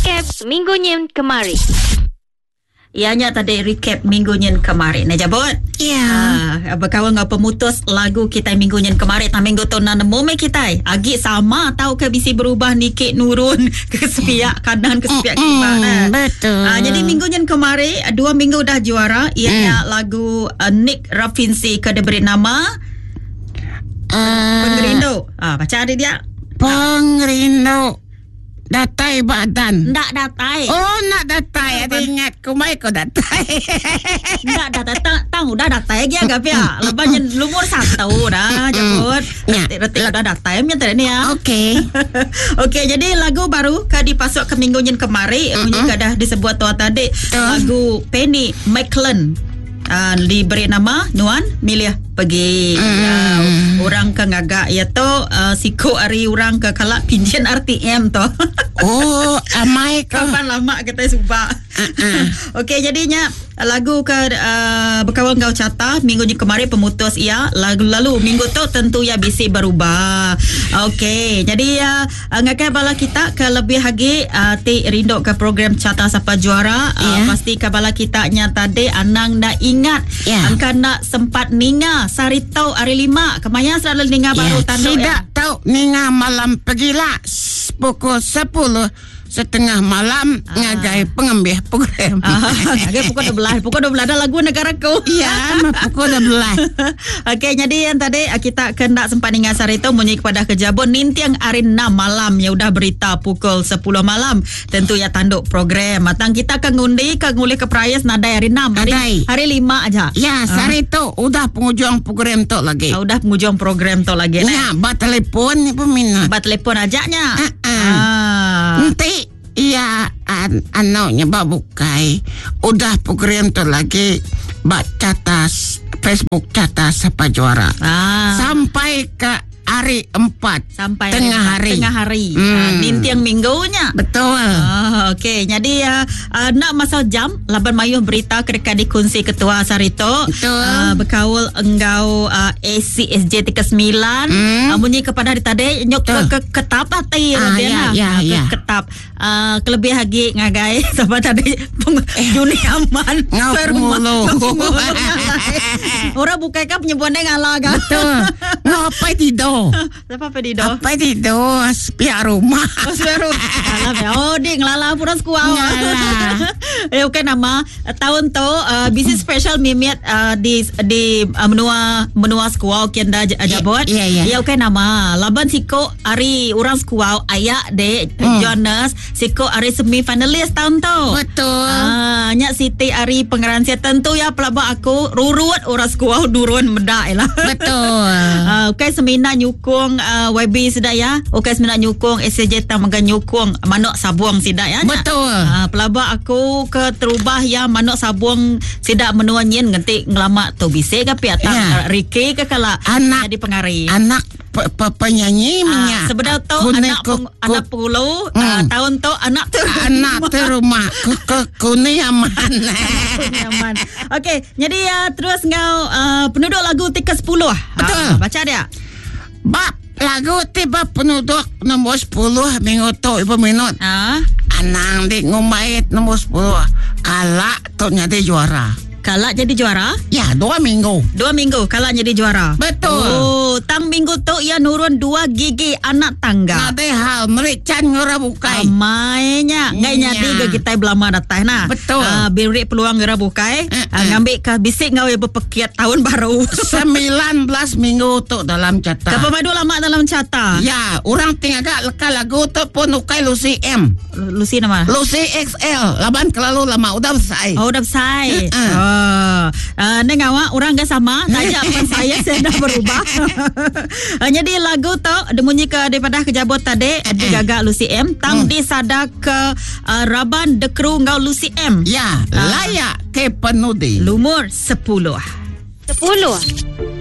Recap minggunya kemarin. Ianya tadi recap minggunya kemarin. Nah, jabot. Ya. Berkawan dengan pemutus lagu kita minggunya kemarin. Tak minggu tu nana momen kita. Agi sama tahu ke bisi berubah nikit nurun ke sepiak kanan ke sepiak kiri. Betul. Jadi minggunya kemarin 2 minggu dah juara. Ianya lagu Nick Rafinsi ke diberi nama Pengerindu. Baca ada dia. Pengerindu. Datai badan. Ndak datai. Oh, nak datai. Ada ingat kumai ko datai. Ndak datai. Tahu dah datai lagi agak ya. Lepas lumur 1 dah. Jemput. Retik dah datai. Macam tadi ni ya. Okey. Okey, jadi lagu baru kan dipasuk ke minggunya kemarin. Juga dah disebut tua tadi. Lagu Penny McLean. Diberi nama Nuan Milih Pergi. Orang ke ngagak iaitu siko ari orang ke kalak pinjen RTM tu. Oh, amai ke. Kapan lama kita subak. Okey, jadinya lagu ke berkawan kau cata minggu ni kemarin pemutus ia lalu minggu tu tentu ya bisi berubah. Okey, jadi ngakai bala kita ke lebih lagi ti rindu ke program cata siapa juara. Pasti ke bala kita nya tadi anang dah ingat angka nak sempat ninga sarito hari 5 kemaya selalu ninga baru tanduk tidak tahu ninga malam pergilah pukul 10:30 malam ngagai pengambil program. Ngagai pukul 12 dah lagu negaraku. Ya, pukul 12. Okey, jadi yang tadi kita kena sempat dengar sarito bunyi kepada kejabun nintiang hari 6 malam ya udah berita pukul 10 malam. Tentu ya tanduk program. Matang kita akan ngundi ke ngulih ke prize nadai hari 6 hari 5 aja. Ya, sarito udah penghujung program tu lagi. Udah penghujung program tu lagi. Ya, bat telefon ni peminat. Bat telefon ajaknya. Nanti iya anaknya babukai udah program tu lagi bak catas Facebook catas siapa juara sampai ke hari 4 sampai tengah hari nintiang minggunya. Betul. Okey, jadi nak masa jam laban mayuh berita kedekat dikunci ketua sarito berkaul enggau ACSJ 39 bunyi kepada hari tadi nyok ke ketap hati ketap kelebih lagi ngagai sama tadi Juni aman ngapuluh orang bukai kan penyebuan ngalah kan. Betul. Ngapai tidur. Apa pedido? Apa tidur? Spiar rumah. Ding lala pura skuau. Okey, nama tahun tu bisnis special mimiat di menua skuau kianda jabot. Ya okey, nama laban siko hari orang skuau ayak de Jonas siko hari semi finalis tahun tu. Betul. Nyak Siti hari pengeransia tentu ya pelaba aku rurut orang skuau durun medak lah. Betul. Okey, semina nyukung YB sidak ya. Okey, semina nyukung SJ Tamaga nyukung manok sabuang sidak ya. Betul. Pelaba aku ke terubah ya manok sabuang sidak menua nyen nganti ngelama tu bise ke piatang Ricky ke kala anak jadi pengari. Anak penyanyi minyak. Sebenarnya tu anak puluh tahun tu anak terumah kuning aman. Okey, jadi terus ngau penduduk lagu 10. Betul. Baca dia. Bab lagu tiba penduduk nombor 10 minggu tu ibu minut. Anang di ngumait nombor 10 kalak tu jadi juara. Kalak jadi juara? Ya, 2 minggu. 2 minggu kalak jadi juara. Betul. Oh, tang minggu tu ia nurun 2 gigi anak tangga. Ada hal merican ngora bukai. Mainnya ngai nyadi ke kita belama datang nah. Betul. Beri peluang ngora bukai. Ngambil ke bisik ngau berpekiat tahun baru. 19 minggu tu dalam cata. Kapa madu lama dalam cata? Ya, orang tinggal lekal lagu tu pun ukai Lucy M. Lucy nama? Lucy XL. Laban kelalu lama udah besar. Oh, udah besar. Nengawa orang gak sama tajak pun saya dah berubah. Jadi lagu tu demunyi ke daripada kejabut tadi digagak Lucy M tang disada ke Raban The Crew ngau Lucy M. Ya, layak ke penudi. Lumur 10.